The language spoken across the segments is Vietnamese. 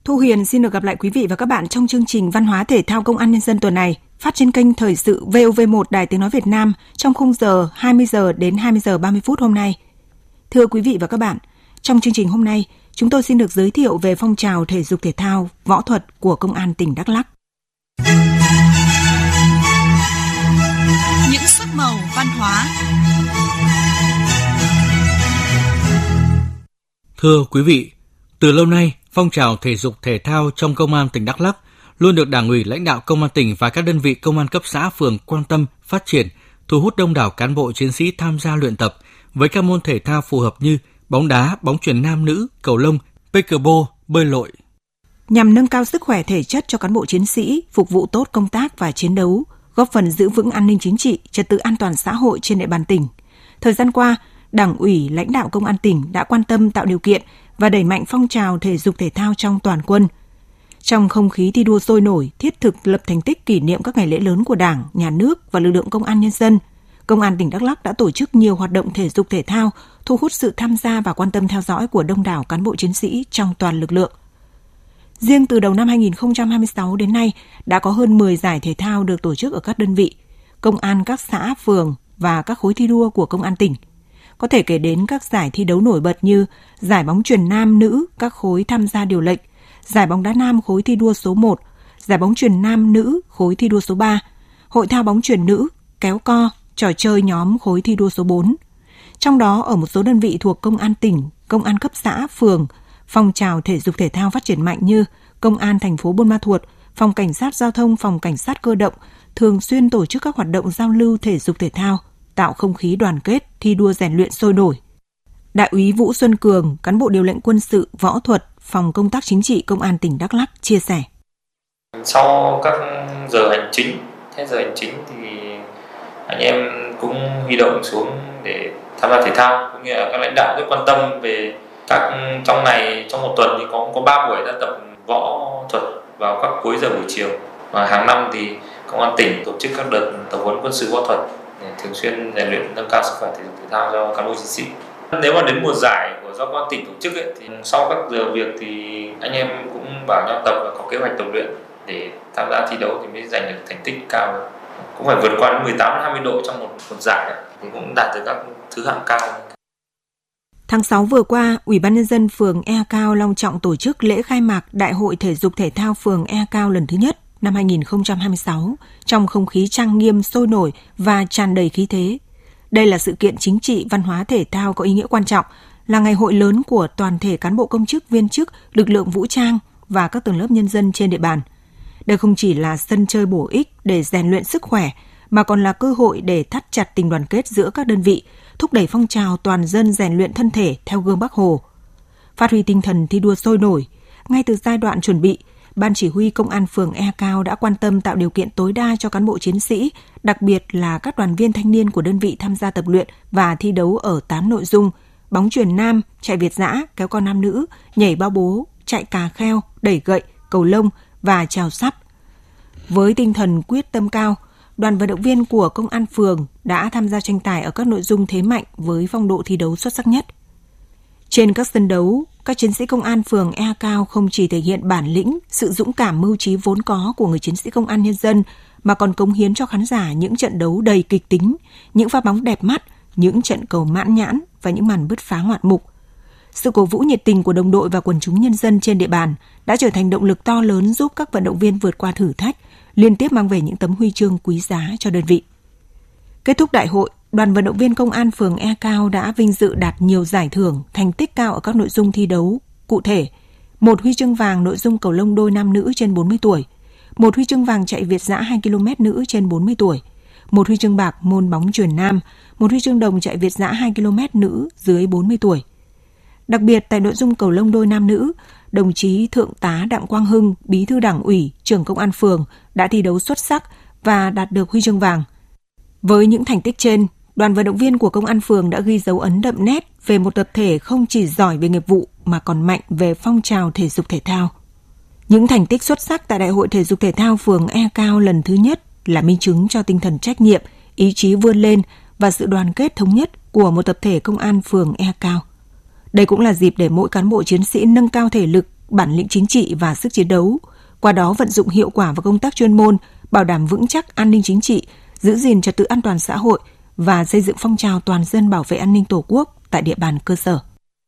Thu Huyền xin được gặp lại quý vị và các bạn trong chương trình Văn hóa Thể thao Công an Nhân dân tuần này, phát trên kênh Thời sự VOV1 Đài Tiếng nói Việt Nam trong khung giờ 20 giờ đến 20 giờ 30 phút hôm nay. Thưa quý vị và các bạn, trong chương trình hôm nay, chúng tôi xin được giới thiệu về phong trào thể dục thể thao, võ thuật của Công an tỉnh Đắk Lắk. Những sắc màu văn hóa. Thưa quý vị, từ lâu nay, phong trào thể dục thể thao trong Công an tỉnh Đắk Lắk luôn được Đảng ủy, lãnh đạo Công an tỉnh và các đơn vị công an cấp xã, phường quan tâm, phát triển, thu hút đông đảo cán bộ chiến sĩ tham gia luyện tập với các môn thể thao phù hợp như bóng đá, bóng chuyền nam nữ, cầu lông, pickleball, bơi lội. Nhằm nâng cao sức khỏe thể chất cho cán bộ chiến sĩ, phục vụ tốt công tác và chiến đấu, góp phần giữ vững an ninh chính trị, trật tự an toàn xã hội trên địa bàn tỉnh. Thời gian qua, Đảng ủy, lãnh đạo Công an tỉnh đã quan tâm tạo điều kiện và đẩy mạnh phong trào thể dục thể thao trong toàn quân. Trong không khí thi đua sôi nổi, thiết thực lập thành tích kỷ niệm các ngày lễ lớn của Đảng, Nhà nước và lực lượng Công an Nhân dân, Công an tỉnh Đắk Lắk đã tổ chức nhiều hoạt động thể dục thể thao, thu hút sự tham gia và quan tâm theo dõi của đông đảo cán bộ chiến sĩ trong toàn lực lượng. Riêng từ đầu năm 2026 đến nay, đã có hơn 10 giải thể thao được tổ chức ở các đơn vị, công an các xã, phường và các khối thi đua của Công an tỉnh. Có thể kể đến các giải thi đấu nổi bật như giải bóng chuyền nam nữ các khối tham gia điều lệnh, giải bóng đá nam khối thi đua số 1, giải bóng chuyền nam nữ khối thi đua số 3, hội thao bóng chuyền nữ, kéo co, trò chơi nhóm khối thi đua số 4. Trong đó, ở một số đơn vị thuộc Công an tỉnh, Công an cấp xã, phường, phong trào thể dục thể thao phát triển mạnh như Công an thành phố Buôn Ma Thuột, Phòng Cảnh sát Giao thông, Phòng Cảnh sát Cơ động thường xuyên tổ chức các hoạt động giao lưu thể dục thể thao, tạo không khí đoàn kết, thi đua rèn luyện sôi nổi. Đại úy Vũ Xuân Cường, cán bộ điều lệnh quân sự, võ thuật, Phòng Công tác Chính trị Công an tỉnh Đắk Lắk chia sẻ. Sau các giờ hành chính, hết giờ hành chính thì anh em cũng huy động xuống để tham gia thể thao, cũng như là các lãnh đạo rất quan tâm về trong một tuần thì có 3 buổi ra tập võ thuật vào các cuối giờ buổi chiều, và hàng năm thì Công an tỉnh tổ chức các đợt tập huấn quân sự võ thuật để thường xuyên rèn luyện nâng cao sức khỏe thể dục thể thao cho cán bộ chiến sĩ. Nếu mà đến mùa giải do Công an tỉnh tổ chức thì sau các giờ việc thì anh em cũng bảo nhau tập và có kế hoạch tập luyện để tham gia thi đấu thì mới giành được thành tích cao được. Cũng phải vượt qua 18-20 độ trong một giải thì cũng đạt được các thứ hạng cao. Tháng 6 vừa qua, Ủy ban Nhân dân phường Ea Cao long trọng tổ chức lễ khai mạc Đại hội Thể dục Thể thao phường Ea Cao lần thứ nhất năm 2026 trong không khí trang nghiêm, sôi nổi và tràn đầy khí thế. Đây là sự kiện chính trị, văn hóa, thể thao có ý nghĩa quan trọng, là ngày hội lớn của toàn thể cán bộ công chức, viên chức, lực lượng vũ trang và các tầng lớp nhân dân trên địa bàn. Đây không chỉ là sân chơi bổ ích để rèn luyện sức khỏe, mà còn là cơ hội để thắt chặt tình đoàn kết giữa các đơn vị, thúc đẩy phong trào toàn dân rèn luyện thân thể theo gương Bác Hồ. Phát huy tinh thần thi đua sôi nổi, ngay từ giai đoạn chuẩn bị, Ban Chỉ huy Công an phường Ea Cao đã quan tâm tạo điều kiện tối đa cho cán bộ chiến sĩ, đặc biệt là các đoàn viên thanh niên của đơn vị tham gia tập luyện và thi đấu ở 8 nội dung: bóng chuyền nam, chạy việt dã, kéo co nam nữ, nhảy bao bố, chạy cà kheo, đẩy gậy, cầu lông và chào sắp. Với tinh thần quyết tâm cao, đoàn vận động viên của Công an phường đã tham gia tranh tài ở các nội dung thế mạnh với phong độ thi đấu xuất sắc nhất. Trên các sân đấu, các chiến sĩ Công an phường Ea Cao không chỉ thể hiện bản lĩnh, sự dũng cảm mưu trí vốn có của người chiến sĩ Công an Nhân dân, mà còn cống hiến cho khán giả những trận đấu đầy kịch tính, những pha bóng đẹp mắt, những trận cầu mãn nhãn và những màn bứt phá ngoạn mục. Sự cổ vũ nhiệt tình của đồng đội và quần chúng nhân dân trên địa bàn đã trở thành động lực to lớn giúp các vận động viên vượt qua thử thách, liên tiếp mang về những tấm huy chương quý giá cho đơn vị. Kết thúc đại hội, đoàn vận động viên Công an phường Ea Cao đã vinh dự đạt nhiều giải thưởng, thành tích cao ở các nội dung thi đấu. Cụ thể, 1 huy chương vàng nội dung cầu lông đôi nam nữ trên 40 tuổi, 1 huy chương vàng chạy việt dã 2 km nữ trên 40 tuổi, 1 huy chương bạc môn bóng chuyền nam, 1 huy chương đồng chạy việt dã 2 km nữ dưới 40 tuổi. Đặc biệt tại nội dung cầu lông đôi nam nữ, đồng chí Thượng tá Đặng Quang Hưng, Bí thư Đảng ủy, trưởng Công an phường đã thi đấu xuất sắc và đạt được huy chương vàng. Với những thành tích trên, đoàn vận động viên của Công an phường đã ghi dấu ấn đậm nét về một tập thể không chỉ giỏi về nghiệp vụ mà còn mạnh về phong trào thể dục thể thao. Những thành tích xuất sắc tại Đại hội Thể dục Thể thao phường Ea Cao lần thứ nhất là minh chứng cho tinh thần trách nhiệm, ý chí vươn lên và sự đoàn kết thống nhất của một tập thể Công an phường Ea Cao. Đây cũng là dịp để mỗi cán bộ chiến sĩ nâng cao thể lực, bản lĩnh chính trị và sức chiến đấu, qua đó vận dụng hiệu quả vào công tác chuyên môn, bảo đảm vững chắc an ninh chính trị, giữ gìn trật tự an toàn xã hội và xây dựng phong trào toàn dân bảo vệ an ninh Tổ quốc tại địa bàn cơ sở.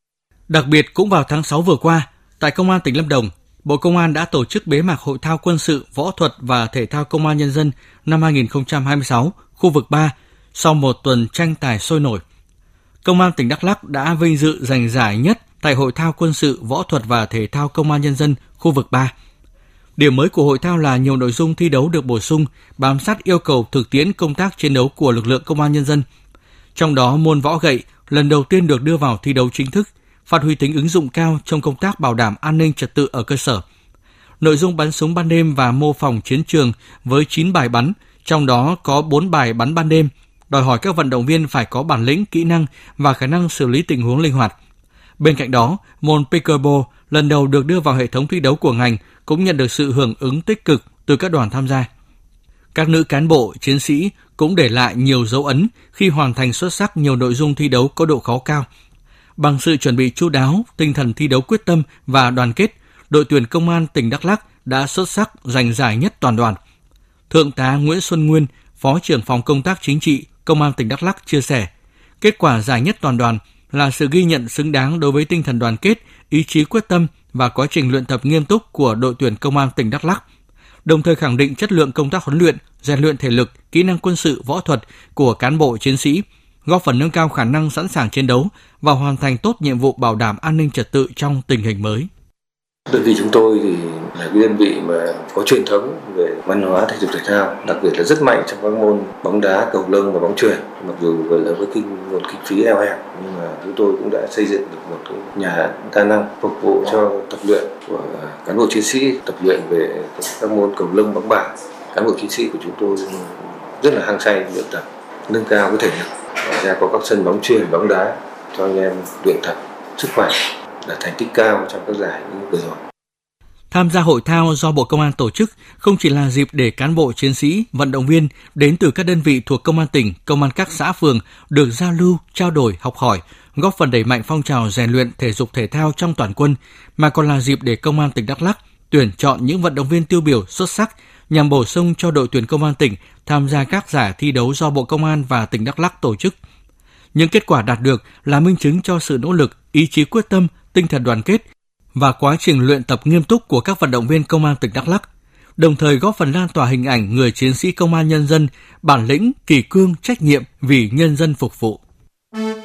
Đặc biệt cũng vào tháng 6 vừa qua, tại Công an tỉnh Lâm Đồng, Bộ Công an đã tổ chức bế mạc Hội thao quân sự, võ thuật và thể thao Công an Nhân dân năm 2026, khu vực 3, sau một tuần tranh tài sôi nổi. Công an tỉnh Đắk Lắk đã vinh dự giành giải nhất tại Hội thao quân sự, võ thuật và thể thao Công an Nhân dân, khu vực 3. Điểm mới của hội thao là nhiều nội dung thi đấu được bổ sung, bám sát yêu cầu thực tiễn công tác chiến đấu của lực lượng Công an Nhân dân. Trong đó, môn võ gậy lần đầu tiên được đưa vào thi đấu chính thức, phát huy tính ứng dụng cao trong công tác bảo đảm an ninh trật tự ở cơ sở. Nội dung bắn súng ban đêm và mô phỏng chiến trường với 9 bài bắn, trong đó có 4 bài bắn ban đêm, đòi hỏi các vận động viên phải có bản lĩnh, kỹ năng và khả năng xử lý tình huống linh hoạt. Bên cạnh đó, môn pickleball lần đầu được đưa vào hệ thống thi đấu của ngành cũng nhận được sự hưởng ứng tích cực từ các đoàn tham gia. Các nữ cán bộ, chiến sĩ cũng để lại nhiều dấu ấn khi hoàn thành xuất sắc nhiều nội dung thi đấu có độ khó cao. Bằng sự chuẩn bị chu đáo, tinh thần thi đấu quyết tâm và đoàn kết, đội tuyển Công an tỉnh Đắk Lắk đã xuất sắc giành giải nhất toàn đoàn. Thượng tá Nguyễn Xuân Nguyên, Phó trưởng phòng công tác chính trị Công an tỉnh Đắk Lắk chia sẻ, kết quả giải nhất toàn đoàn là sự ghi nhận xứng đáng đối với tinh thần đoàn kết, ý chí quyết tâm và quá trình luyện tập nghiêm túc của đội tuyển Công an tỉnh Đắk Lắk, đồng thời khẳng định chất lượng công tác huấn luyện, rèn luyện thể lực, kỹ năng quân sự, võ thuật của cán bộ chiến sĩ, góp phần nâng cao khả năng sẵn sàng chiến đấu và hoàn thành tốt nhiệm vụ bảo đảm an ninh trật tự trong tình hình mới. Đơn vị chúng tôi thì là cái đơn vị mà có truyền thống về văn hóa thể dục thể thao, đặc biệt là rất mạnh trong các môn bóng đá, cầu lông và bóng chuyền. Mặc dù là với nguồn kinh phí eo hẹp, nhưng mà chúng tôi cũng đã xây dựng được một cái nhà đa năng phục vụ cho tập luyện của cán bộ chiến sĩ, tập luyện về các môn cầu lông, bóng bàn. Cán bộ chiến sĩ của chúng tôi rất là hăng say luyện tập, nâng cao cái thể lực. Ngoài ra có các sân bóng chuyền, bóng đá cho anh em luyện tập sức khỏe, đạt thành tích cao trong các giải như vừa rồi. Tham gia hội thao do Bộ Công an tổ chức không chỉ là dịp để cán bộ chiến sĩ, vận động viên đến từ các đơn vị thuộc Công an tỉnh, Công an các xã phường được giao lưu, trao đổi, học hỏi, góp phần đẩy mạnh phong trào rèn luyện thể dục thể thao trong toàn quân, mà còn là dịp để Công an tỉnh Đắk Lắk tuyển chọn những vận động viên tiêu biểu xuất sắc nhằm bổ sung cho đội tuyển Công an tỉnh tham gia các giải thi đấu do Bộ Công an và tỉnh Đắk Lắk tổ chức. Những kết quả đạt được là minh chứng cho sự nỗ lực, ý chí quyết tâm, tinh thần đoàn kết và quá trình luyện tập nghiêm túc của các vận động viên Công an tỉnh Đắk Lắk, đồng thời góp phần lan tỏa hình ảnh người chiến sĩ Công an Nhân dân bản lĩnh, kỷ cương, trách nhiệm vì nhân dân phục vụ.